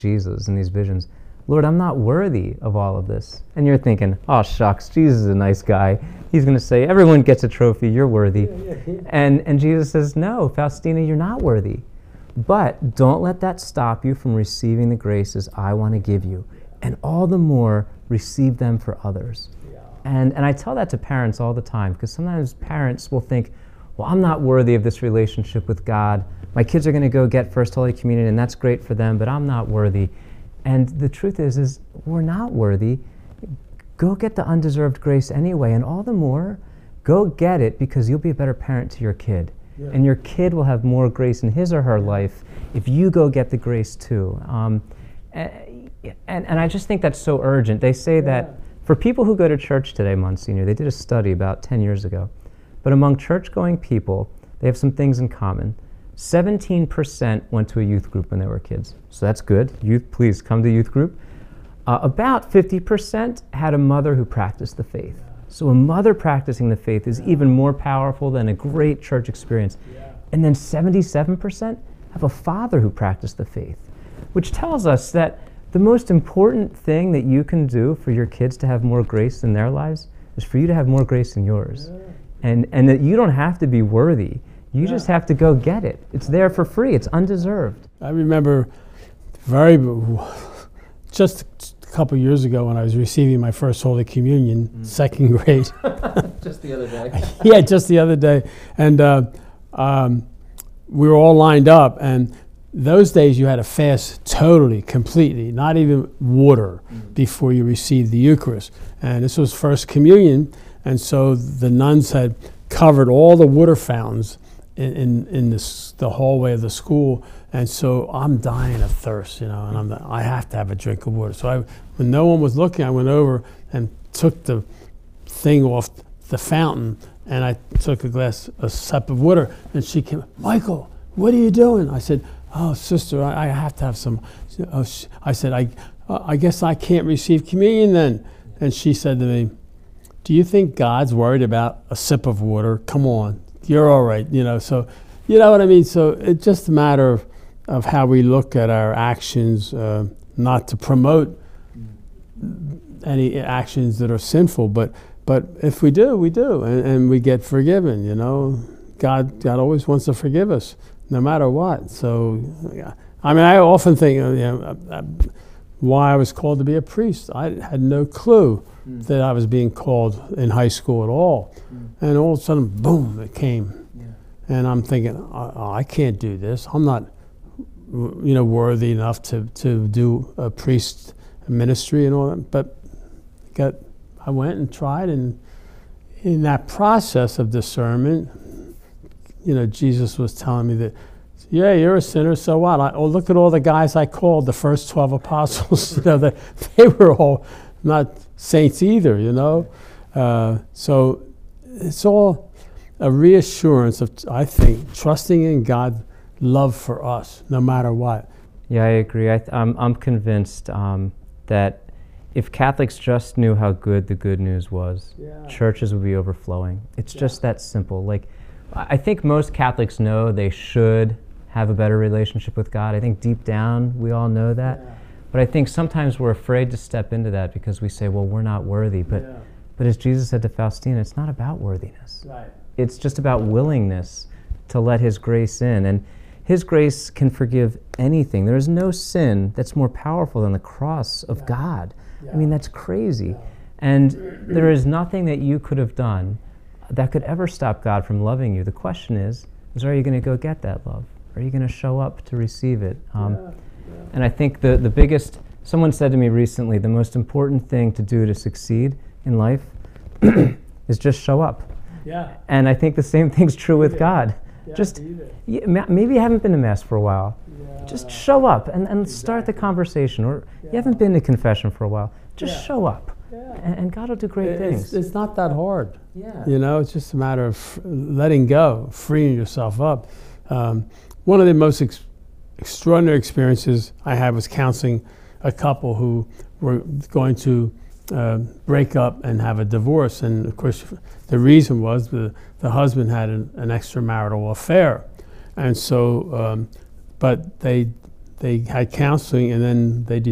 Jesus in these visions, Lord, I'm not worthy of all of this. And you're thinking, oh, shucks, Jesus is a nice guy. He's going to say, everyone gets a trophy, you're worthy. And Jesus says, no, Faustina, you're not worthy. But don't let that stop you from receiving the graces I want to give you. And all the more, receive them for others. And I tell that to parents all the time, because sometimes parents will think, well, I'm not worthy of this relationship with God. My kids are going to go get First Holy Communion, and that's great for them, but I'm not worthy. And the truth is we're not worthy. Go get the undeserved grace anyway, and all the more, go get it because you'll be a better parent to your kid. Yeah. And your kid will have more grace in his or her life if you go get the grace too. And I just think that's so urgent. They say that for people who go to church today, Monsignor, they did a study about 10 years ago, but among church-going people, they have some things in common. 17% went to a youth group when they were kids. So that's good. Youth, please come to youth group. About 50% had a mother who practiced the faith. So a mother practicing the faith is even more powerful than a great church experience. And then 77% have a father who practiced the faith, which tells us that the most important thing that you can do for your kids to have more grace in their lives is for you to have more grace in yours. And that you don't have to be worthy. You just have to go get it. It's there for free. It's undeserved. I remember just a couple years ago when I was receiving my first Holy Communion, second grade. Just the other day. Yeah, just the other day. And we were all lined up, and those days you had to fast totally, completely, not even water before you received the Eucharist. And this was First Communion, and so the nuns had covered all the water fountains in the hallway of the school, and so I'm dying of thirst, and I have to have a drink of water. So when no one was looking, I went over and took the thing off the fountain, and I took a sip of water, and she came, Michael, what are you doing? I said, oh, sister, I have to have some. I said, I guess I can't receive communion then. And she said to me, do you think God's worried about a sip of water? Come on, you're all right, So, you know what I mean? So it's just a matter of how we look at our actions, not to promote any actions that are sinful, but if we do, we do, and we get forgiven, God always wants to forgive us, no matter what. So, I mean, I often think, why I was called to be a priest. I had no clue that I was being called in high school at all. And all of a sudden, boom, it came. And I'm thinking, I can't do this. I'm not, worthy enough to do a priest ministry and all that. But I went and tried, and in that process of discernment, Jesus was telling me that, yeah, you're a sinner, so what? Look at all the guys I called, the first 12 apostles, they were all not saints either, So it's all a reassurance of, I think, trusting in God's love for us, no matter what. Yeah, I agree. I'm convinced that if Catholics just knew how good the good news was, churches would be overflowing. It's just that simple. Like, I think most Catholics know they should have a better relationship with God. I think deep down we all know that. But I think sometimes we're afraid to step into that because we say, well, we're not worthy. But as Jesus said to Faustina, it's not about worthiness. Right. It's just about willingness to let His grace in. And His grace can forgive anything. There is no sin that's more powerful than the cross of God. I mean, that's crazy. And there is nothing that you could have done that could ever stop God from loving you. The question is are you going to go get that love? Are you going to show up to receive it? And I think the biggest, someone said to me recently, the most important thing to do to succeed in life is just show up. Yeah. And I think the same thing's true with God. Just maybe you haven't been to Mass for a while. Just show up and start the conversation. Or you haven't been to confession for a while. Just show up. And God will do great things. It's not that hard. It's just a matter of letting go, freeing yourself up. One of the most extraordinary experiences I had was counseling a couple who were going to break up and have a divorce. And of course, the reason was the husband had an extramarital affair. And so, but they they had counseling, and then they